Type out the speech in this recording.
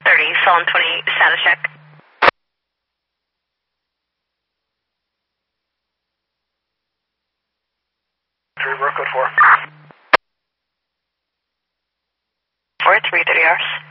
Solon 20, status check. 3, code 4. 4, 3, 30 hours.